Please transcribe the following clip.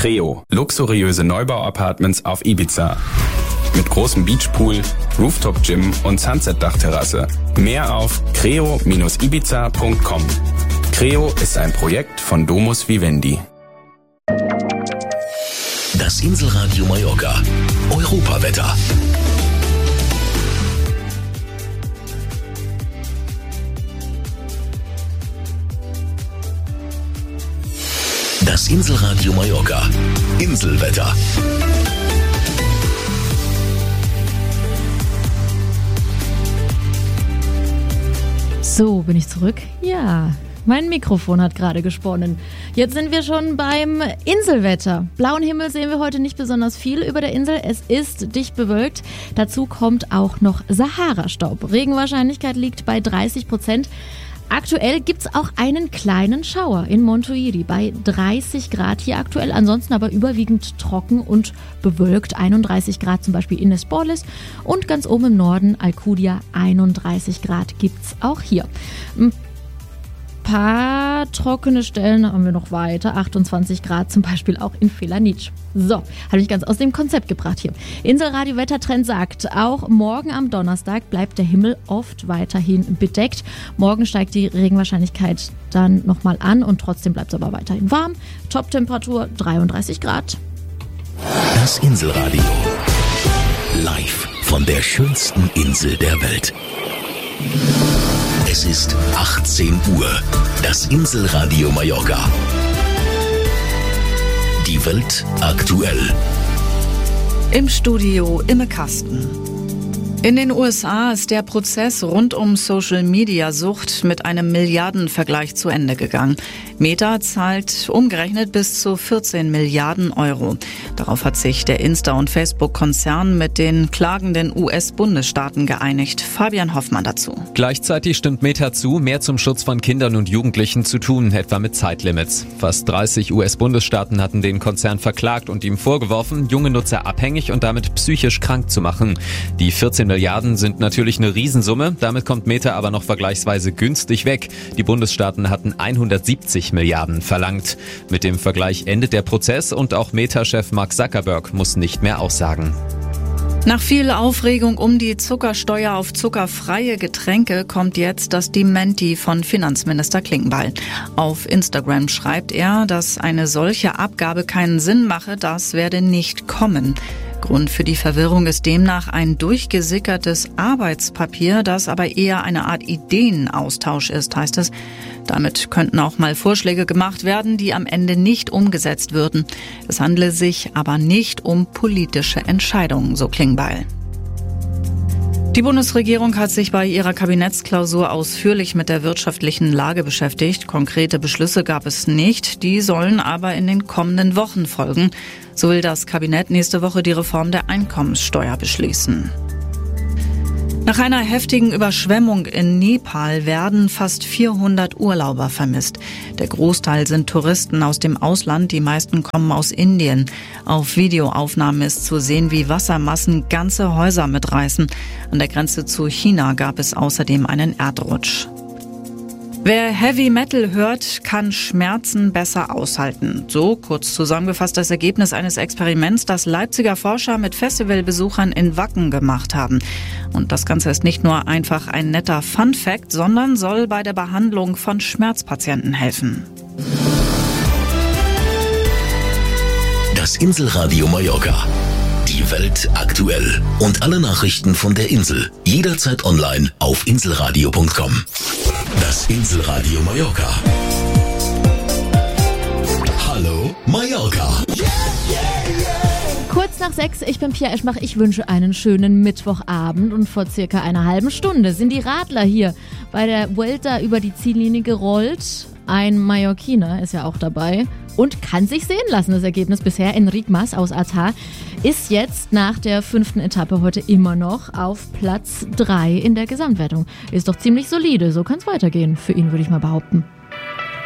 Creo, luxuriöse Neubau-Apartments auf Ibiza. Mit großem Beachpool, Rooftop-Gym und Sunset-Dachterrasse. Mehr auf creo-ibiza.com. Creo ist ein Projekt von Domus Vivendi. Das Inselradio Mallorca. Europawetter. Das Inselradio Mallorca. Inselwetter. So, bin ich zurück? Ja, mein Mikrofon hat gerade gesponnen. Jetzt sind wir schon beim Inselwetter. Blauen Himmel sehen wir heute nicht besonders viel über der Insel. Es ist dicht bewölkt. Dazu kommt auch noch Sahara-Staub. Regenwahrscheinlichkeit liegt bei 30%. Aktuell gibt's auch einen kleinen Schauer in Montuiri bei 30 Grad hier aktuell. Ansonsten aber überwiegend trocken und bewölkt. 31 Grad zum Beispiel in Les Borles und ganz oben im Norden Alcudia 31 Grad gibt's auch hier. Ein paar trockene Stellen haben wir noch weiter. 28 Grad zum Beispiel auch in Felanitsch. So, habe ich ganz aus dem Konzept gebracht hier. Inselradio Wettertrend sagt, auch morgen am Donnerstag bleibt der Himmel oft weiterhin bedeckt. Morgen steigt die Regenwahrscheinlichkeit dann nochmal an und trotzdem bleibt es aber weiterhin warm. Toptemperatur 33 Grad. Das Inselradio. Live von der schönsten Insel der Welt. Es ist 18 Uhr. Das Inselradio Mallorca. Die Welt aktuell. Im Studio Imme Kasten. In den USA ist der Prozess rund um Social-Media-Sucht mit einem Milliardenvergleich zu Ende gegangen. Meta zahlt umgerechnet bis zu 14 Milliarden Euro. Darauf hat sich der Insta- und Facebook-Konzern mit den klagenden US-Bundesstaaten geeinigt. Fabian Hoffmann dazu. Gleichzeitig stimmt Meta zu, mehr zum Schutz von Kindern und Jugendlichen zu tun, etwa mit Zeitlimits. Fast 30 US-Bundesstaaten hatten den Konzern verklagt und ihm vorgeworfen, junge Nutzer abhängig und damit psychisch krank zu machen. Die 14 Milliarden sind natürlich eine Riesensumme, damit kommt Meta aber noch vergleichsweise günstig weg. Die Bundesstaaten hatten 170 Milliarden verlangt. Mit dem Vergleich endet der Prozess und auch Meta-Chef Mark Zuckerberg muss nicht mehr aussagen. Nach viel Aufregung um die Zuckersteuer auf zuckerfreie Getränke kommt jetzt das Dementi von Finanzminister Klingbeil. Auf Instagram schreibt er, dass eine solche Abgabe keinen Sinn mache, das werde nicht kommen. Grund für die Verwirrung ist demnach ein durchgesickertes Arbeitspapier, das aber eher eine Art Ideenaustausch ist, heißt es. Damit könnten auch mal Vorschläge gemacht werden, die am Ende nicht umgesetzt würden. Es handle sich aber nicht um politische Entscheidungen, so Klingbeil. Die Bundesregierung hat sich bei ihrer Kabinettsklausur ausführlich mit der wirtschaftlichen Lage beschäftigt. Konkrete Beschlüsse gab es nicht, die sollen aber in den kommenden Wochen folgen. So will das Kabinett nächste Woche die Reform der Einkommenssteuer beschließen. Nach einer heftigen Überschwemmung in Nepal werden fast 400 Urlauber vermisst. Der Großteil sind Touristen aus dem Ausland, die meisten kommen aus Indien. Auf Videoaufnahmen ist zu sehen, wie Wassermassen ganze Häuser mitreißen. An der Grenze zu China gab es außerdem einen Erdrutsch. Wer Heavy Metal hört, kann Schmerzen besser aushalten. So kurz zusammengefasst das Ergebnis eines Experiments, das Leipziger Forscher mit Festivalbesuchern in Wacken gemacht haben. Und das Ganze ist nicht nur einfach ein netter Fun-Fact, sondern soll bei der Behandlung von Schmerzpatienten helfen. Das Inselradio Mallorca. Die Welt aktuell. Und alle Nachrichten von der Insel. Jederzeit online auf inselradio.com. Das Inselradio Mallorca. Hallo Mallorca. Kurz nach 6, ich bin Pia Eschbach, ich wünsche einen schönen Mittwochabend und vor circa einer halben Stunde sind die Radler hier bei der Vuelta über die Ziellinie gerollt. Ein Mallorquiner ist ja auch dabei und kann sich sehen lassen. Das Ergebnis bisher, Enric Mas aus Atar, ist jetzt nach der 5. Etappe heute immer noch auf Platz 3 in der Gesamtwertung. Ist doch ziemlich solide, so kann es weitergehen für ihn, würde ich mal behaupten.